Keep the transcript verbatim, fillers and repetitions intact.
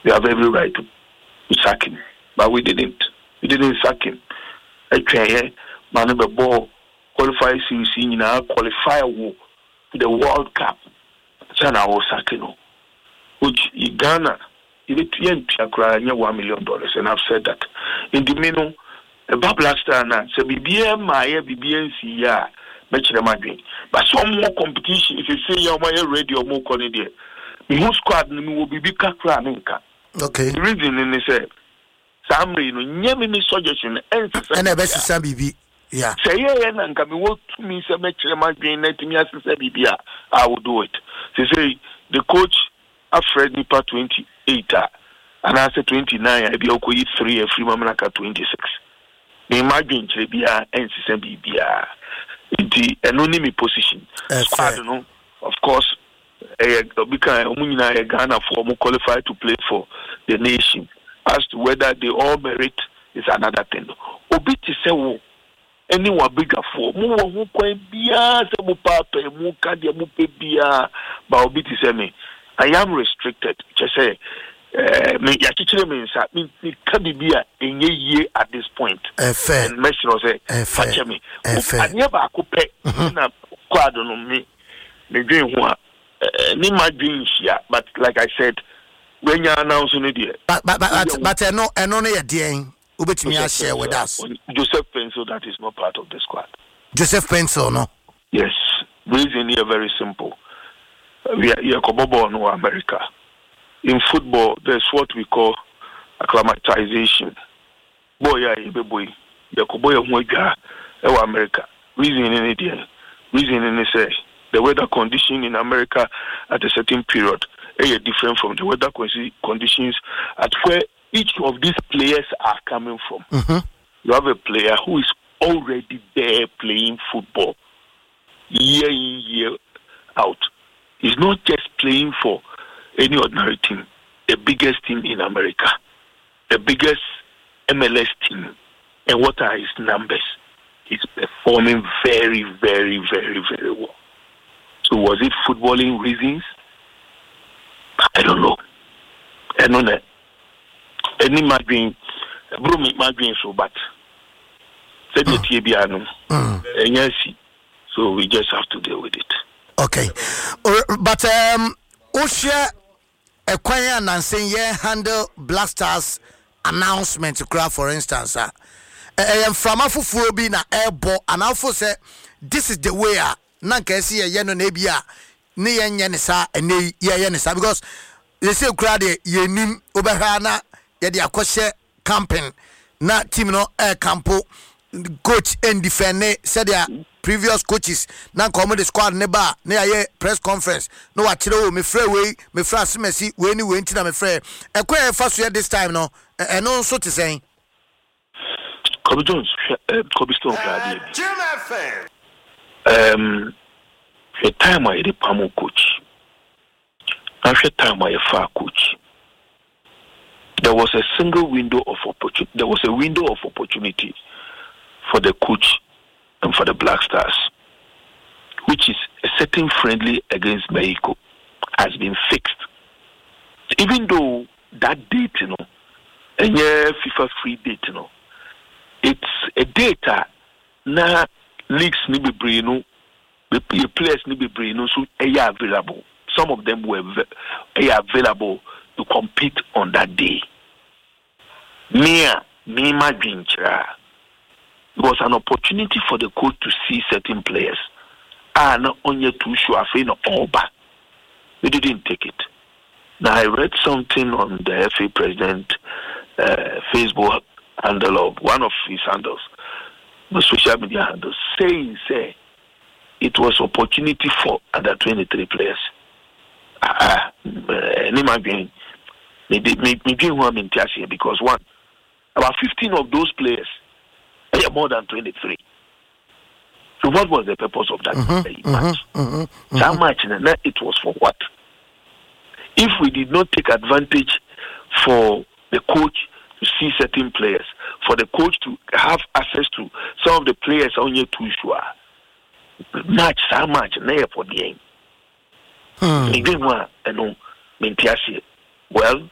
We have every right to, to sack him, but we didn't. We didn't sack him. Actually, man, the ball qualify series in our qualify for the World Cup. So now was sacking, which in Ghana, you need to acquire one million dollars, and I've said that. In the middle, a black star now, so B B M, my B B N C, yeah, match the Madrid. But some more competition, if you say you're my radio, more Canadian, the whole squad will be big Kakra. Okay. The reason in this, some reason, Yemini suggestion, and the best is some B B. Yeah. Say, yeah, and can be what to me, so match the Madrid, let me ask the B B. I will do it. They say the coach, Alfred Nipa twenty-eight, and I said twenty-nine, I be okay three, and free Mamanaka twenty-six. Me imagine Trebia and Sisem B B. The anonymous position. I don't know. Of course, because Ghana for qualified to play for the nation. As to whether they all merit is another thing. Obiti say anyone bigger for more who can be as a papa, more cardia, more baby, but Obiti say me, I am restricted. Just say. Me actually means that me can be in a year at this point. Fair. And Messi was a fair. Me. I never could pay. Na quad on me. The dream one. Ni my dreams here, but like I said, when you announce an idea. But but but but I know I know you dear. Ubet me share with us. Joseph Pencil, that is not part of the squad. Joseph Pencil, no. Yes, reason here very simple. We are here Kobobo no America. In football, there's what we call acclimatization. Boy, yeah, boy, Yakoboya Mwaga, Ewa America. Reason in it, reason in it, the weather condition in America at a certain period are different from the weather conditions at where each of these players are coming from. Mm-hmm. You have a player who is already there playing football year in, year out. He's not just playing for any ordinary team, the biggest team in America, the biggest M L S team. And what are his numbers? He's performing very, very, very, very well. So was it footballing reasons? I don't know. I don't know. Any margin, Brumi margin so but said the T B R and yes, so we just have to deal with it. Okay. But um Osha a choir and saying yeah handle blasters announcement to cry for instance uh, uh, from afufuo bi na airbo and alfo say this is the way uh, na nka see ye no na bia ne ye nye ne sa ene ye ye ne sa because they say cry de ye nim obehwa na ye de akɔhye camping na team no air campo coach and defend said their previous coaches na come the squad ne ba na ye press conference no wa kire wo me frɛ we me frɛ asemasi we ni we ntina me frɛ e kwa e fa so this time no e no so te sɛn Kobe Jones Kobe Stone Claudia um the time I the Pamo coach after time I fa coach there was a single window of opportunity there was a window of opportunity for the coach and for the Black Stars, which is a certain friendly against Mexico, has been fixed. Even though that date, you know, a year FIFA free date, you know, it's a data na leagues ni be brino, the players ni be brino, so they are available. Some of them were they are available to compete on that day. Mia, me imagine, it was an opportunity for the coach to see certain players. Ah, not only too sure, I feel all back. We didn't take it. Now, I read something on the F A president uh, Facebook handle of one of his handles, the social media handles, saying, say, it was opportunity for under twenty-three players. Ah, imagine, maybe because one, about fifteen of those players, they are more than twenty-three. So what was the purpose of that mm-hmm, match? Mm-hmm, mm-hmm. That match, it was for what? If we did not take advantage for the coach to see certain players, for the coach to have access to some of the players on your too sure, match, that match, never for the end. Well,